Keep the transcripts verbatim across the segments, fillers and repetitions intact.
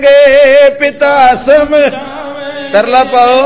पिता सम तरला पाओ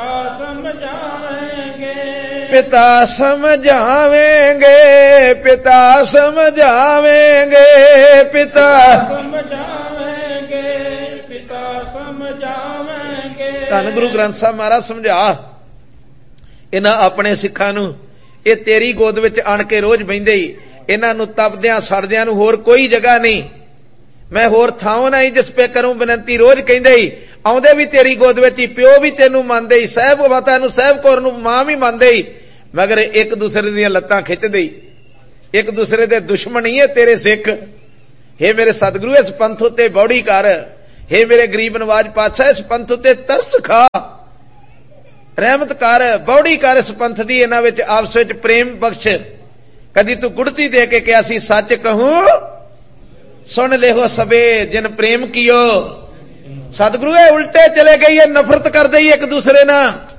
पिता समझावेंगे पिता समझावेंगे पिता समझावेंगे पिता समझावेंगे। धन गुरु ग्रंथ साहब महाराज समझा इन्हां अपने सिखां नूं ये तेरी गोद विच आण के रोज बहिंदे ही इन्हां नूं तपदियां सड़दियां नूं होर कोई जगह नहीं, मैं होर थां नहीं जिस पे करूं बिनती। रोज कहिंदे ही आउंदे भी तेरी गोद विच ही, प्यो भी तेनू मनदे ही, साहिब माता नूं साहिब कौर नूं मां भी मनदे ही, मगर एक दूसरे दीयां लत्तां खिचदे ही, एक दूसरे दे दुश्मन ही है तेरे सिख। हे मेरे सतगुरु इस पंथ उत्ते बौड़ी कर, हे मेरे गरीब नवाज पातशाह इस पंथ उत्ते तरस खा, रहमत कर, बौड़ी कर इस पंथ दी, इन्हां विच आपस विच प्रेम बख्श। कदी तू गुड़ती दे के कहा सी सच कहूं सुन ले हो सबे जिन प्रेम कियो। सतगुरु ये उल्टे चले गई है, नफरत कर दई एक दूसरे ना।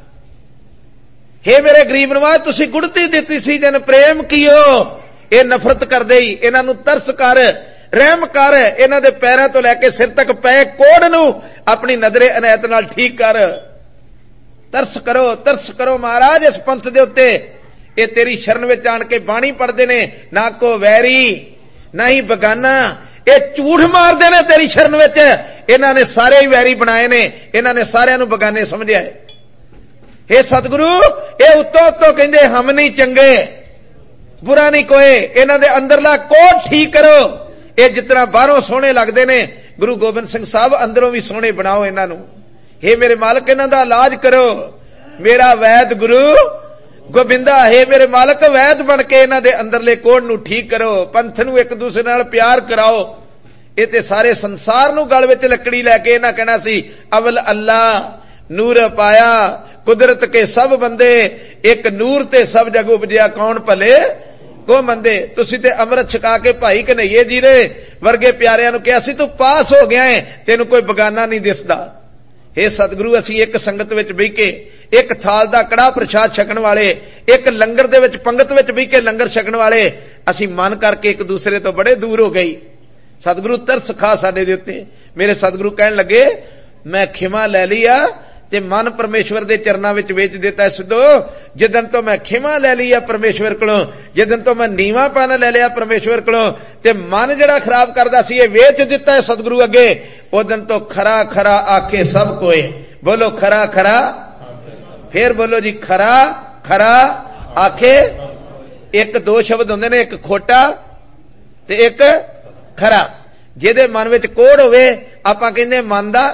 हे मेरे गरीब नवाज तुसी गुड़ती दिती सी जिन प्रेम कियो, ये नफरत कर दई। इन्हां नूं तरस कर, रहम कर, इन्हां दे पैरां तो लैके सिर तक पै कोड़ नूं अपनी नजरे इनायत नाल ठीक कर। तरस करो तरस करो महाराज इस पंथ दे उत्ते। ये तेरी शरण विच आण के बाणी पढ़दे ने, ना को वैरी ना ही बगाना, ये झूठ मारदे ने तेरी शरण विच। इन्हां ने सारे ही वैरी बनाए ने, इन्हां ने सारियां नूं बगाने समझिया है। हे सतगुरु ये उत्तों उत्तों कहंदे हम नहीं चंगे बुरा नहीं कोई, इन्हां दे अंदरला कोड ठीक करो। ये जितना बाहरों सोहणे लगदे ने गुरु गोबिंद सिंह साहब अंदरों भी सोहणे बनाओ इन्हां नूं। हे मेरे मालक इन्हां दा इलाज करो, मेरा वैद गुरु गोबिंदा। हे मेरे मालक वैद बन के इन्हां दे अंदरले कोड नूं ठीक करो, पंथ नूं एक दूसरे नाल प्यार कराओ। ये ते सारे संसार नूं गल विच लकड़ी लैके इन्हां कहना सी अवल अल्लाह नूर पाया कुदरत के सब बंदे, एक नूर ते सब जग उपजिया कौन भले को मंदे। तुसी ते अमृत छका के भाई कन्हैये जी दे वर्गे प्यारियां नूं कहा सी तू पास हो गया है, तेनू कोई बगाना नहीं दिसदा। हे सतगुरु असी एक संगत विच बह के एक थाल दा कड़ा प्रसाद छकण वाले, एक लंगर दे विच पंगत विच बह के लंगर छकण वाले असी मन करके एक दूसरे तो बड़े दूर हो गई। सतगुरु तरस खा साडे दे उत्ते। मेरे सतगुरु कहण लगे मैं खिमा लै लिया ते मन परमेश्वर दे चरनां विच वेच दिता है। सिद्धो जिदन तो मैं खिमा लै ली है परमेश्वर कोलों, जिदन तो मैं नीवापन लै लिया परमेश्वर कोलों ते मन जिहड़ा खराब करदा सी ये वेच दिता है सतगुरु अगे, उदन तो खरा खरा आखे सब कोई। बोलो खरा खरा, फिर बोलो जी खरा खरा आखे। एक दो शब्द हुंदे ने, एक खोटा ते एक खरा। जिहदे मन विच कोड़ होवे आपां कहंदे मन दा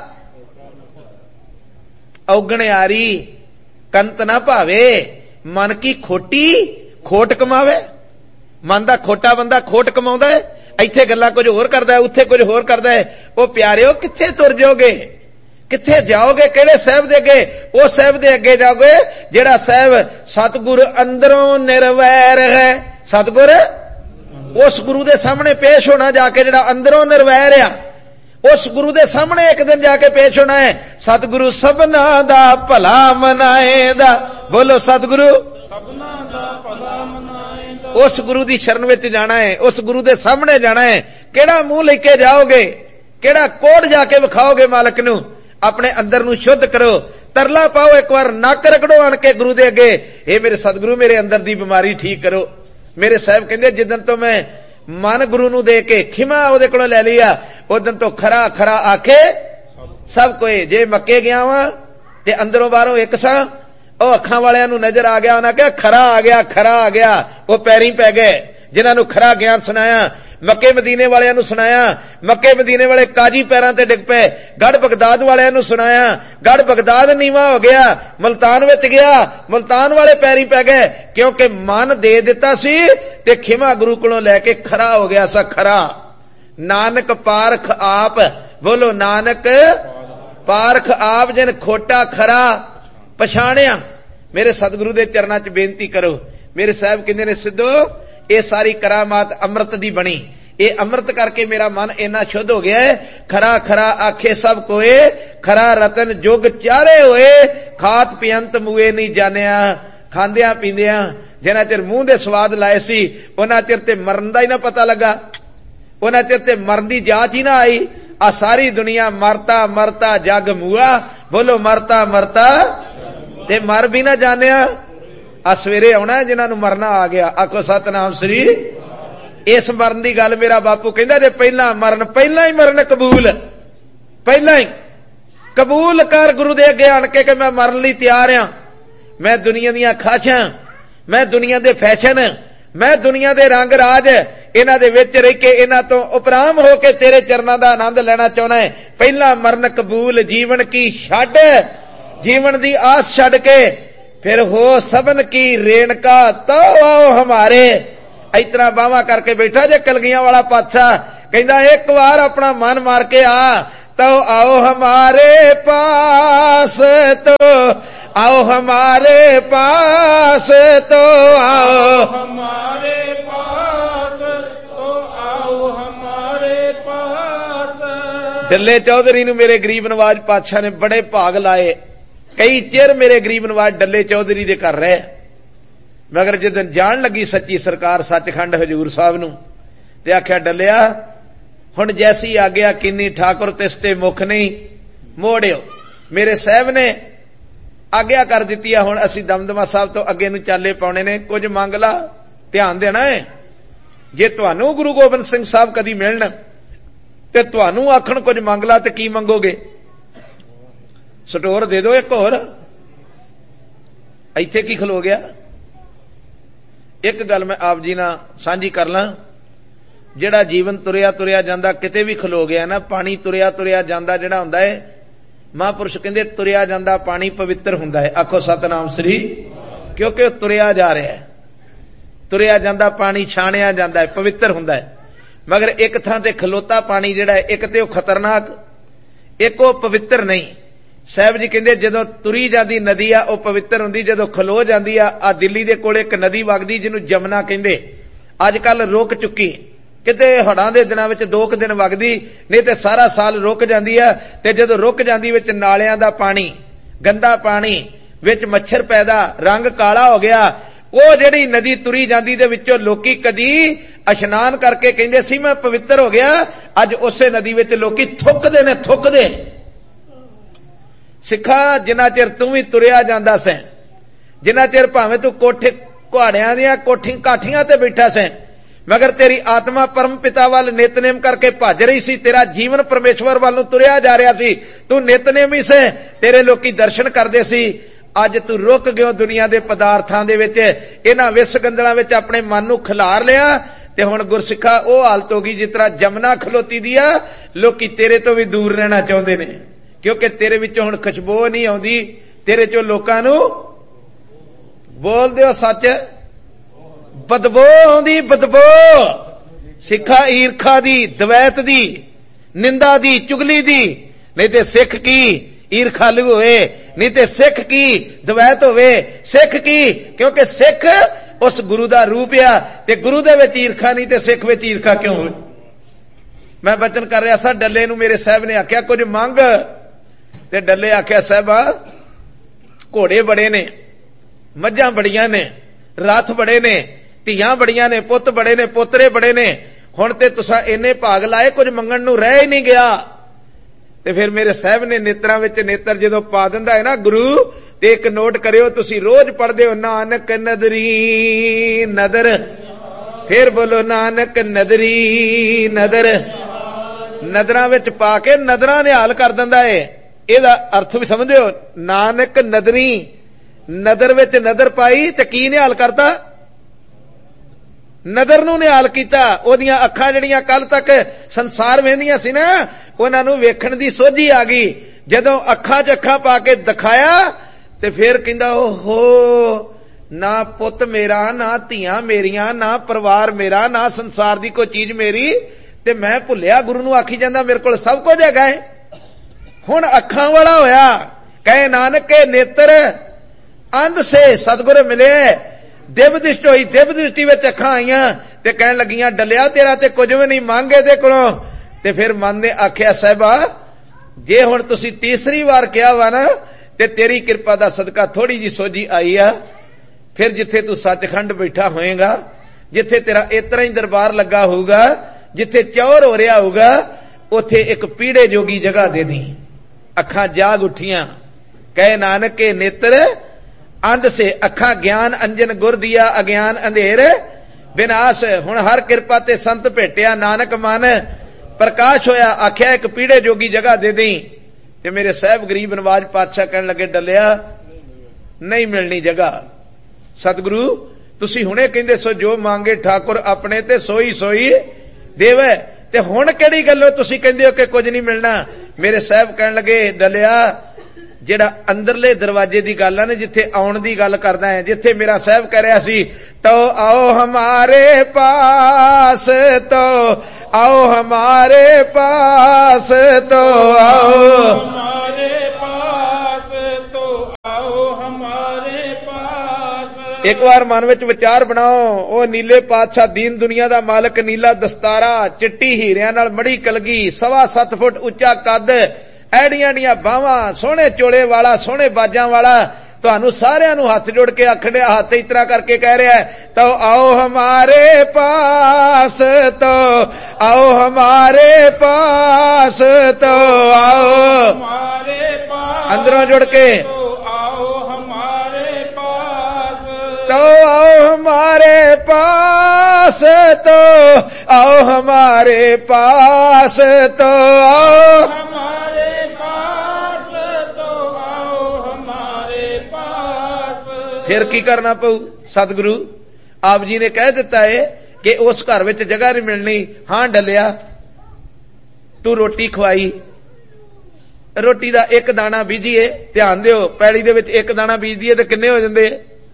औगणियारी कंत ना भावे, मन की खोटी खोट कमावे। मन दा खोटा बंदा खोट कमाउंदा है, इत्थे गल्लां कुछ होर करदा है, उत्थे कुछ होर करदा है। ओ प्यारिओ कित्थे तुर जाओगे, कित्थे जाओगे, किहड़े साहिब दे अगे? ओ साहिब दे अगे जाओगे जिहड़ा साहिब सतगुर अंदरों निर्वैर है। सतगुर उस गुरु दे सामने पेश होना जाके जिहड़ा अंदरों निर्वैर आ, उस गुरु दे सामने एक दिन जाके पेश होना है। सतगुरु सबना दा भला मनाएंदा। बोलो सतगुरु सबना दा भला मनाएंदा। उस गुरु दी शरण विच जाना है, उस गुरु दे सामने जाना है। केड़ा मुंह लेके जाओगे, केड़ा कोड जाके विखाओगे मालक नूं? अपने अंदर नूं शुद्ध करो, तरला पाओ, एक बार नक रगड़ो आण के गुरु दे अगे। हे मेरे सतगुरु मेरे अंदर दी बीमारी ठीक करो। मेरे साहिब कहंदे जिदन तो मैं मन गुरु नूं दे के खिमा ओदे कोलों लै लिया, उदन तो खरा खरा आखे सब कोई। जे मक्के गया वा ते अंदरों बाहरों एक सा, ओ अखां वालियां नूं नजर आ गया, उन्हां कहा खरा आ गया खरा आ गया। वो पैरी पै गए जिन्हां नूं खरा ज्ञान सुनाया। मक्के मदीने वालियां नूं सुनाया, मक्के मदीने वाले काजी पैरां ते डिग पे। गढ़ बगदाद वालियां नूं सुनाया, गढ़ बगदाद नीवा हो गया। मुल्तान विच गया, मुल्तान वाले पैरी पै गए, क्योंकि मन दे दिता सी ते खिमा गुरु कोलों लैके खरा हो गया सा खरा। नानक पारख आप। बोलो नानक पारख आप जिन खोटा खरा पछाणिया। मेरे सतगुरु दे चरनां च बेनती करो। मेरे साहब कहंदे ने सिद्धो ये सारी करामात अमृत दी बनी, ये अमृत करके मेरा मन इन्ना शुद्ध हो गया है। खरा खरा आखे सब कोए, खरा रतन जुग चारे होए, खात पियंत मुए नहीं जानिया। खांदियां पींदियां जिन्ना चिर मूंह दे स्वाद लाए सी उन्ना चिर ते मरन दा ही ना पता लगा, उन्ना चिर ते मरन दी जांच ही ना आई। आ सारी दुनिया मरता मरता जग मुआ, बोलो मरता मरता ते मर भी ना जाने। आ सवेरे आना है जिन्हां नूं मरना आ गया, आखो सतनाम श्री। इस मरण की गल मेरा बापू कहंदा जे पहला मरण, पहला ही मरण कबूल, पहला ही कबूल कर गुरु दे अगे आण के कि मैं मरन लई तैयार हां। मैं दुनिया दीयां खाशां, मैं दुनिया दे फैशन, मैं दुनिया दे रंग राज, इन्हां दे विच रह के इन्हां तो उपराम हो के तेरे चरनां दा आनंद लेना चाहना है। पहला मरण कबूल, जीवन की छड्ड, जीवन दी आस छड्ड के फिर हो सबन की रेणका तो आओ हमारे। इतना बावा करके बैठा जे कलगियां वाला पातशाह, कहंदा एक बार अपना मन मार के आ, तो आओ हमारे पास, तो आओ हमारे पास, तो आओ हमारे पास, तो आओ हमारे पास। डल्ले चौधरी नूं मेरे गरीब नवाज पातशाह ने बड़े भाग लाए। कई चिर मेरे गरीब नवाज डल्ले चौधरी दे घर रहे, मगर जिदन जान लगी सच्ची सरकार सचखंड हजूर साहब नूं ते आख्या डलिया हुण जैसी आग्या किन्नी ठाकुर तिसते मुख नहीं मोड़ियो। मेरे साहब ने आग्या कर दित्ती है, हुण असीं दमदमा साहब तो अगे नूं चाले पाउणे ने, कुछ मंग ला, ध्यान देना है। जे तुहानूं गुरु गोबिंद सिंह साहब कदी मिलण ते तुहानूं आखण कुछ मंग ला ते की मंगोगे? स्टोर दे दो एक होर। इत्थे की खलो गया? एक गल मैं आप जी नाल सांझी कर ਲਾਂ, ਜਿਹੜਾ जीवन तुरिया तुरिया ਜਾਂਦਾ किते भी खलो गया ना, पानी तुरिया तुरिया ਜਾਂਦਾ ਜਿਹੜਾ ਹੁੰਦਾ है, महापुरुष कहते तुरिया ਜਾਂਦਾ पानी पवित्र ਹੁੰਦਾ है। आखो सतनाम श्री। क्योंकि तुरिया जा रहा है, तुरिया ਜਾਂਦਾ पानी छाणिया ਜਾਂਦਾ है, पवित्र ਹੁੰਦਾ है। मगर एक थां ते खलोता पानी ਜਿਹੜਾ है, एक ते ਉਹ खतरनाक, एक ਉਹ पवित्र नहीं। साहब जी कहते जदों तुरी जाती नदी आ वह पवित्र हुंदी, जदों खलो जाती आ। आ दिल्ली दे कोल एक नदी वगदी जिन्हों जमुना कहंदे, अजकल रुक चुकी, किते हड़ां दे दिनां विच दो क दिन वगदी, नहीं ते सारा साल रुक जाती है। ते जदों रुक जाती विच नालियां दा पानी, गंदा पानी, विच मच्छर पैदा, रंग काला हो गया। वो जिहड़ी नदी तुरी जाती दे विचों लोकी कदी इशनान करके कहंदे सी मैं पवित्र हो गया, अज उसे नदी विच लोकी थुकदे ने, थुकदे। सिखा जिन्ना चिर तू भी तुरिया जांदा सैं, जिन्ना चिर भावें तू कोठे कुहाड़ियां दियां कोठी काठियां ते बैठा सैं, मगर तेरी आत्मा परम पिता वाल नितनेम करके भज रही सी, तेरा जीवन परमेश्वर वाल नूं तुरिया जा रहा सी, तू नितनेमी से, तेरे लोकी दर्शन करदे सी। अज तू रुक गयो दुनिया दे पदार्थां दे विच, इन्हां विस गंदलां विच अपने मन नूं खिलार लिया ते हुण गुरसिखा ओह हालत हो गई जिस तरह जमुना खलोती दी आ। लोकी तेरे तो भी दूर रहना चाहुंदे ने, क्योंकि तेरे विचों हुण खुशबू नहीं आउंदी, तेरे चों लोकां नूं बोल दिओ सच बदबू आउंदी, बदबू। सिखा ईरखा दी, दवैत दी, निंदा दी, चुगली दी। नहीं ते सिख की ईरखालू होए, नहीं ते सिख की दवैत होवे। सिख की क्योंकि सिख उस गुरु दा रूप आ, ते गुरु दे विच ईरखा नहीं ते सिख विच ईरखा क्यों होवे? मैं वचन कर रहा सा, डल्ले नूं मेरे साहब ने आख्या कुछ मंग, ते डल्ले आख्या साहबा घोड़े बड़े ने, मझां बड़ियां ने, रथ बड़े ने, धीआं बड़ियां ने, पुत बड़े ने, पोतरे बड़े ने, हुण ते तुसां इन्ने भाग लाए कुछ मंगण नूं रह ही नहीं गया। ते फिर मेरे साहब ने नेत्रां विच नेत्र जदों पा दिंदा है ना गुरु, ते एक नोट करियो, तुसीं रोज पढ़दे हो नानक नदरी नदर, फिर बोलो नानक नदरी नदर। नदरां विच पा के नदरां निहाल कर दिंदा है। ਇਹਦਾ अर्थ भी समझदे हो? नानक नदरी, नदर विच नदर पाई ते की निहाल करता? नदर नूं निहाल कीता। ओदियां अखां जिहड़ियां कल तक संसार वेंदियां सी ना, उहनां नूं वेखण दी सोझी आ गई। जदों अखां च अखां पा के दिखाया ते फिर कहंदा ओहो, ना पुत मेरा, ना धीआं मेरियां, ना परिवार मेरा, ना संसार दी कोई चीज मेरी, ते मैं भुलिया गुरु नूं आखी जांदा मेरे कोल सब कुछ हैगा है। हुण अखां वाला होया, कहे नानक के नेत्र अंध से सतगुर मिले, दिव दृष्टि होई, दिव दृष्टि विच अखां आईयां ते कहण लगियां डलिया तेरा ते कुछ भी नहीं मांगे दे कोलों। ते फिर मन ने आख्या साहिबा जे हुण तुसीं तीसरी वार कहा वा ना, ते तेरी किरपा दा सदका थोड़ी जी सोझी आई आ, फिर जिथे तू सचखंड बैठा होएगा, जिथे तेरा इतना ही दरबार लगा होगा, जिथे चौर हो रहा होगा, उथे एक पीड़े जोगी जगह दे दी। अखां जाग उठियां, कहे नानक के नेत्र अंध से, अखां ज्ञान अंजन गुर दिया, अज्ञान अंधेर विनाश। हुण हर कृपा ते संत भेटिया, नानक मन प्रकाश होया। आख्या एक पीड़े जोगी जगह दे दी। ते मेरे साहब गरीब नवाज पातशाह कहन लगे, डलिया नहीं मिलनी जगह। सतगुरु तुसी हुणे कहंदे सो जो मांगे ठाकुर अपने ते सोई सोई देवे, ते हुण किहड़ी गल्लों तुसी कहंदे हो कि कुछ नहीं मिलना। मेरे साहब कहन लगे, डलिया जेड़ा अंदरले दरवाजे दी गल है ना, जिथे आउण दी गल करदा है, जिथे मेरा साहब कह रहा सी तो आओ हमारे पास, तो आओ हमारे पास, तो आओ हमारे पास, तो आओ हमारे पास। एक बार मन विच विचार बनाओ, ओ नीले पातशाह दीन दुनिया दा मालक, नीला दस्तारा, चिट्टी हीरियां नाल मड़ी कलगी, सवा सत्त फुट उच्चा कद, ऐड़ियां दियां बावां, सोहणे चोले वाला, सोहणे बाजां वाला, तुहानू सारियां नू हथ जोड़ के आखड़े, हाथ इतरा करके कह रहा है, तो आओ हमारे पास, तो आओ हमारे पास, तो आओ हमारे पास, अंदरों जुड़ के, तो आओ हमारे पास, तो आओ हमारे पास, तो आओ हमारे पास, तो आओ हमारे पास, तो आओ हमारे पास। फिर की करना पऊ? सतगुरु आप जी ने कह दिता है कि उस घर विच जगह नहीं मिलनी। हां डलिया तू रोटी खवाई, रोटी दा एक दाना बीजीए, ध्यान दिओ पैड़ी दे विच एक दाना बीजदीए ते किन्ने हो जांदे?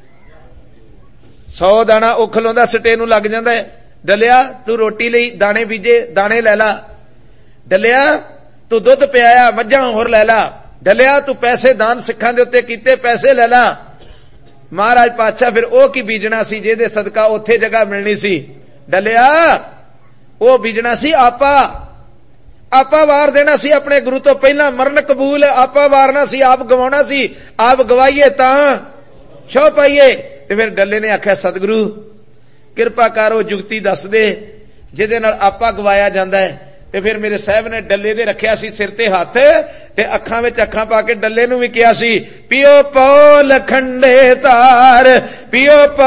सौ दाना ਉਹ ਖਲੋਂਦਾ ਸਟੇ ਨੂੰ ਲੱਗ ਜਾਂਦਾ ਹੈ। ਡਲਿਆ ਤੂੰ ਰੋਟੀ ਲਈ ਦਾਣੇ ਬੀਜੇ, ਦਾਣੇ ਲੈ ਲਾ। ਡਲਿਆ ਤੂੰ ਦੁੱਧ ਪਿਆਇਆ, ਮੱਝਾਂ ਹੋਰ ਲੈ ਲਾ। ਡਲਿਆ ਤੂੰ ਪੈਸੇ ਦਾਨ ਸਿੱਖਾਂ ਦੇ ਉੱਤੇ ਕੀਤੇ, ਪੈਸੇ ਲੈ ਲਾ। ਮਹਾਰਾਜ ਪਾਤਸ਼ਾਹ ਫਿਰ ਉਹ ਕੀ ਬੀਜਣਾ ਸੀ ਜਿਹਦੇ ਸਦਕਾ ਉੱਥੇ ਜਗ੍ਹਾ ਮਿਲਣੀ ਸੀ? ਡਲਿਆ ਉਹ ਬੀਜਣਾ ਸੀ ਆਪਾ, ਆਪਾ ਵਾਰ ਦੇਣਾ ਸੀ ਆਪਣੇ ਗੁਰੂ ਤੋਂ ਪਹਿਲਾਂ। ਮਰਨ ਕਬੂਲ, ਆਪਾ ਵਾਰਨਾ ਸੀ, ਆਪ ਗਵਾਉਣਾ ਸੀ। ਆਪ ਗਵਾਈਏ ਤਾਂ ਛੋ ਪਾਈਏ। ਤੇ ਫਿਰ ਡੱਲੇ ਨੇ ਆਖਿਆ, ਸਤਿਗੁਰੂ ਕਿਰਪਾ ਕਰ ਉਹ ਜੁਗਤੀ ਦੱਸ ਦੇ ਜਿਹਦੇ ਨਾਲ ਆਪਾ ਗਵਾਇਆ ਜਾਂਦਾ ਹੈ। ਤੇ ਫਿਰ ਮੇਰੇ ਸਾਹਿਬ ਨੇ ਡੱਲੇ ਦੇ ਰੱਖਿਆ ਸੀ ਸਿਰ ਤੇ ਹੱਥ, ਤੇ ਅੱਖਾਂ ਵਿੱਚ ਅੱਖਾਂ ਪਾ ਕੇ ਡੱਲੇ ਨੂੰ ਵੀ ਕਿਹਾ ਸੀ, ਪੀਓ ਪੋ ਲਖੰਡੇ ਤਾਰ, ਪੀਓ